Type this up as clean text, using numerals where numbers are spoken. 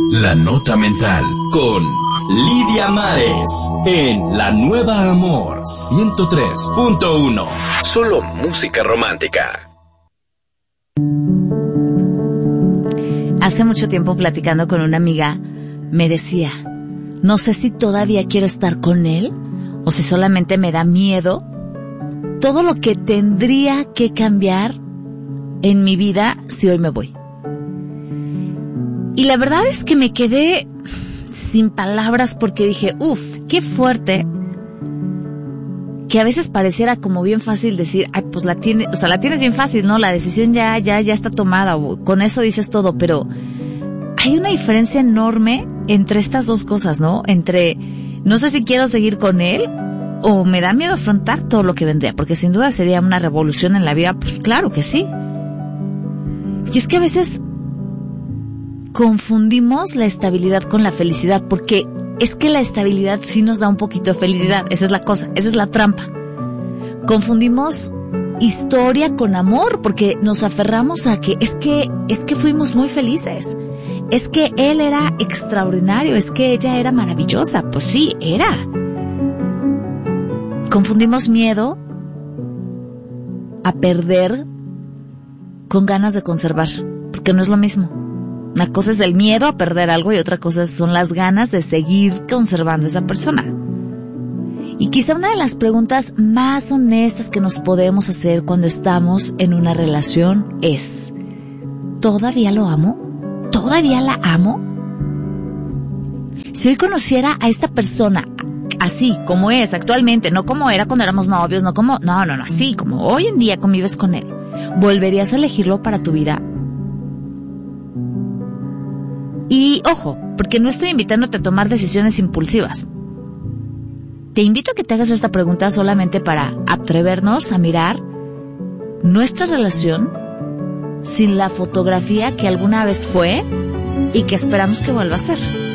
La Nota Mental con Lidia Mares en La Nueva Amor 103.1. Solo música romántica. Hace mucho tiempo, platicando con una amiga, me decía, no sé si todavía quiero estar con él o si solamente me da miedo todo lo que tendría que cambiar en mi vida si hoy me voy. Y la verdad es que me quedé sin palabras porque dije, qué fuerte, que a veces pareciera como bien fácil decir, ay, pues la tienes bien fácil, ¿no? La decisión ya está tomada, o con eso dices todo, pero hay una diferencia enorme entre estas dos cosas, ¿no? Entre, no sé si quiero seguir con él, o me da miedo afrontar todo lo que vendría, porque sin duda sería una revolución en la vida, pues claro que sí. Y es que a veces confundimos la estabilidad con la felicidad, porque es que la estabilidad sí nos da un poquito de felicidad, esa es la cosa, esa es la trampa. Confundimos historia con amor, porque nos aferramos a que es que fuimos muy felices, es que él era extraordinario, es que ella era maravillosa, pues sí, era. Confundimos miedo a perder con ganas de conservar, porque no es lo mismo. Una cosa es el miedo a perder algo y otra cosa son las ganas de seguir conservando a esa persona. Y quizá una de las preguntas más honestas que nos podemos hacer cuando estamos en una relación es, ¿todavía lo amo? ¿Todavía la amo? Si hoy conociera a esta persona así como es actualmente, no como era cuando éramos novios, no, así como hoy en día convives con él, ¿volverías a elegirlo para tu vida? Y ojo, porque no estoy invitándote a tomar decisiones impulsivas. Te invito a que te hagas esta pregunta solamente para atrevernos a mirar nuestra relación sin la fotografía que alguna vez fue y que esperamos que vuelva a ser.